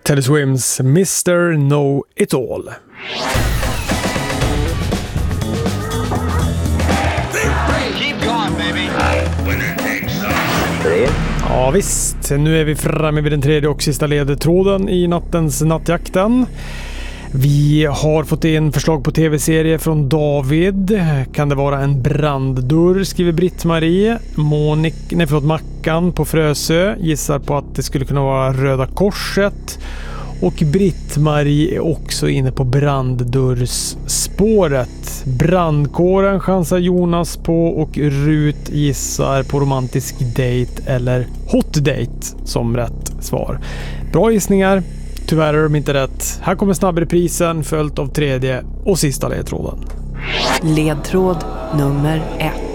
Teddy Swims Mr. Know It All. Ja visst, nu är vi framme vid den tredje och sista ledtråden i nattens nattjakten. Vi har fått in förslag på tv-serie från David. Kan det vara en branddörr, skriver Britt-Marie. Mackan på Frösö gissar på att det skulle kunna vara Röda Korset. Och Britt-Marie är också inne på branddörrsspåret. Brandkåren chansar Jonas på och Rut gissar på romantisk date eller hot date som rätt svar. Bra gissningar. Tyvärr är de inte rätt. Här kommer snabbreprisen följt av tredje och sista ledtråden. Ledtråd nummer 1.